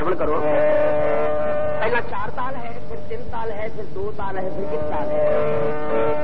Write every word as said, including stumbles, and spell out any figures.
श्रवण करो। पहला चार ताल है, फिर तीन ताल है, फिर दो ताल है, फिर एक ताल है।